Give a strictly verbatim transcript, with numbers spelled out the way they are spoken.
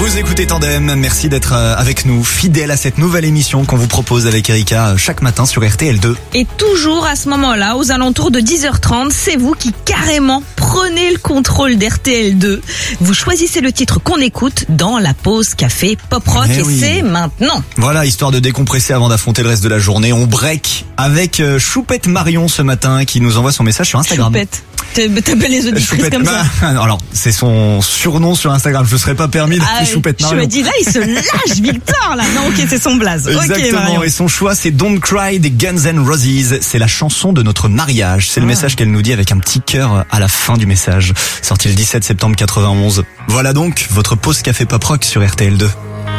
Vous écoutez Tandem, merci d'être avec nous, fidèle à cette nouvelle émission qu'on vous propose avec Erika chaque matin sur R T L deux. Et toujours à ce moment-là, aux alentours de dix heures trente, c'est vous qui carrément prenez le contrôle d'R T L deux. Vous choisissez le titre qu'on écoute dans la pause café pop rock Eh et oui. c'est maintenant. Voilà, histoire de décompresser avant d'affronter le reste de la journée, on break avec euh, Choupette Marion ce matin qui nous envoie son message sur Instagram. Choupette. T'appelles les auditrices Choupette, comme ça. bah, alors, c'est son surnom sur Instagram, je ne serais pas permis d'appeler Ah, Choupette Marion. je me dis là, il se lâche Victor là. Non, ok, c'est son blaze. Exactement, Ok, Marion. et son choix c'est Don't Cry des Guns N' Roses. C'est la chanson de notre mariage. C'est le Ah. message qu'elle nous dit avec un petit cœur à la fin du message. Sorti le dix-sept septembre quatre-vingt-onze. Voilà donc votre pause café pop rock sur R T L deux.